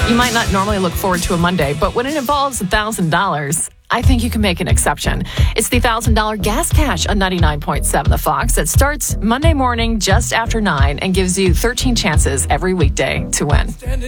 You might not normally look forward to a Monday, but when it involves $1,000, I think you can make an exception. It's the $1,000 gas cash on 99.7 The Fox that starts Monday morning just after 9 and gives you 13 chances every weekday to win.